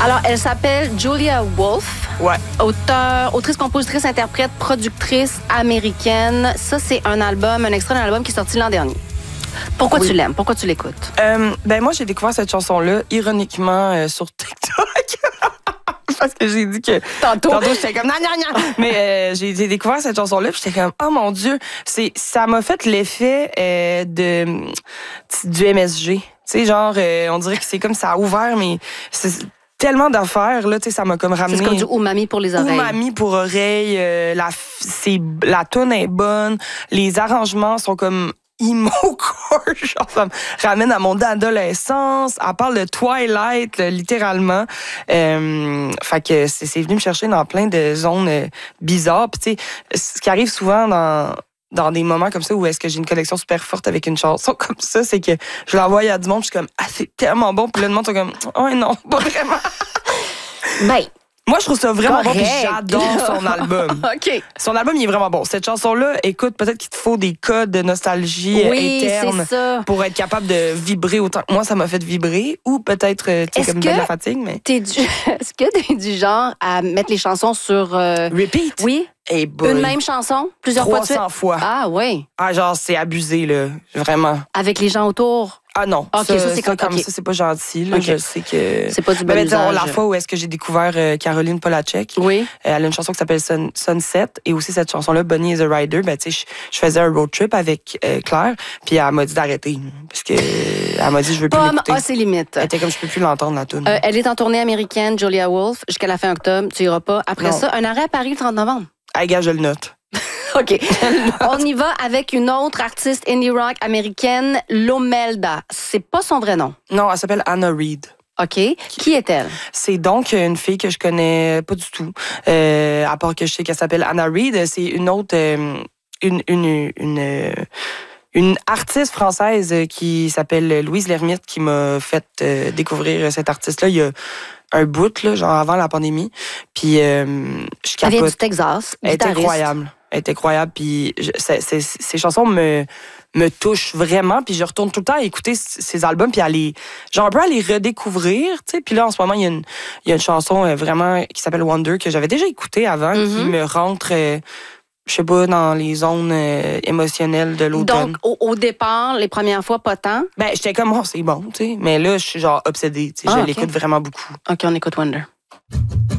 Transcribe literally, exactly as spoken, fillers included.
Alors, elle s'appelle Julia Wolf. Ouais. Auteur, autrice, compositrice, interprète, productrice américaine. Ça, c'est un album, un extrait d'un album qui est sorti l'an dernier. Pourquoi oui. tu l'aimes? Pourquoi tu l'écoutes? Euh, ben moi, j'ai découvert cette chanson-là, ironiquement, euh, sur TikTok. Parce que j'ai dit que... Tantôt. Tantôt, j'étais comme... Non, non, non. Mais euh, j'ai, j'ai découvert cette chanson-là, puis j'étais comme... Oh mon Dieu! C'est, ça m'a fait l'effet euh, de du M S G. Tu sais, genre, euh, on dirait que c'est comme ça a ouvert, mais... C'est, tellement d'affaires, là, tu sais, ça m'a comme ramené... C'est comme du umami pour les oreilles. Umami pour oreilles. Euh, la, c'est, la toune est bonne. Les arrangements sont comme... emo core, genre ça me ramène à mon adolescence. Elle parle de Twilight, là, littéralement. Euh, fait que c'est, c'est venu me chercher dans plein de zones euh, bizarres. Puis tu sais, ce qui arrive souvent dans dans des moments comme ça où est-ce que j'ai une connexion super forte avec une chanson comme ça, c'est que je l'envoie à du monde, je suis comme ah c'est tellement bon, puis là le monde sont comme oh non, pas vraiment. Ben moi, je trouve ça vraiment correct. bon, puis j'adore son album. OK. Son album, il est vraiment bon. Cette chanson-là, écoute, peut-être qu'il te faut des codes de nostalgie oui, interne c'est ça. pour être capable de vibrer autant que moi, ça m'a fait vibrer. Ou peut-être, tu sais, comme de la fatigue, mais... T'es du... Est-ce que t'es du genre à mettre les chansons sur... Euh... Repeat? Oui. Hey boy. Une même chanson, plusieurs fois de suite? trois cents fois. Ah, oui. Ah, genre, c'est abusé, là. Vraiment. Avec les gens autour? Ah non, okay, ça, ça, c'est ça, comme okay. ça, c'est pas gentil. Là. Okay. Je sais que... C'est pas du bon ben, usage. La fois où est-ce que j'ai découvert euh, Caroline Polachek, oui. elle a une chanson qui s'appelle Sun, Sunset, et aussi cette chanson-là, Bunny is a Rider. Ben, tu sais, je, je faisais un road trip avec euh, Claire, puis elle m'a dit d'arrêter, parce que elle m'a dit je veux plus Pomme l'écouter. a ses limites. Elle était comme je peux plus l'entendre la tune. Euh, elle est en tournée américaine, Julia Wolf, jusqu'à la fin octobre. Tu iras pas. Après non. ça, un arrêt à Paris le trente novembre. Ah, gars, je le note. OK. On y va avec une autre artiste indie rock américaine, Lomelda. C'est pas son vrai nom. Non, elle s'appelle Anna Reid. OK. Qui est-elle? C'est donc une fille que je connais pas du tout. Euh, à part que je sais qu'elle s'appelle Anna Reid. C'est une autre... Euh, une... une, une euh, Une artiste française qui s'appelle Louise Lermite qui m'a fait euh, découvrir cette artiste-là il y a un bout, là, genre avant la pandémie. Puis euh, je capote. Elle vient du Texas. Elle est incroyable. Elle est incroyable. Puis je, c'est, c'est, ces chansons me, me touchent vraiment. Puis je retourne tout le temps à écouter ses albums puis à les, genre un peu à les redécouvrir. Tu sais. Puis là, en ce moment, il y a une, il y a une chanson vraiment qui s'appelle Wonder que j'avais déjà écoutée avant, mm-hmm. qui me rentre... Euh, je sais pas, dans les zones euh, émotionnelles de l'automne. Donc, au, au départ, les premières fois, pas tant? Ben, j'étais comme, oh, c'est bon, tu sais. Mais là, je suis genre obsédée, tu sais. Ah, je okay. l'écoute vraiment beaucoup. OK, on écoute Wonder.